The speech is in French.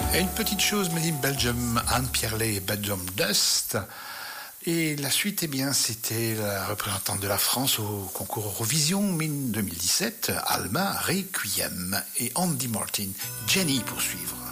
Et une petite chose, Made in Belgium, Anne Pierlet et Bedroom Dust. Et la suite, eh bien, c'était la représentante de la France au concours Eurovision 2017, Alma Requiem, et Andy Martin, Jenny pour suivre.